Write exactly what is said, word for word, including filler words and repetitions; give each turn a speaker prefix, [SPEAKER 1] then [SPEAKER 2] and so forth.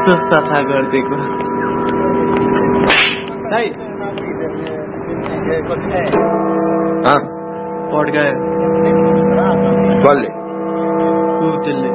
[SPEAKER 1] कस्तो सफा गरिदिएको दाइ पड्कायो
[SPEAKER 2] कसले
[SPEAKER 1] ऊ त्यसले